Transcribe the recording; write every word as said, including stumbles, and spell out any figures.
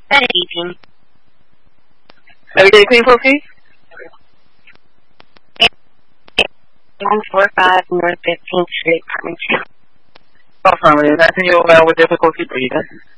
Good evening. Everyday People, please? one four five North fifteenth Street, Apartment two. Affirmative. That's in you about with difficulty breathing.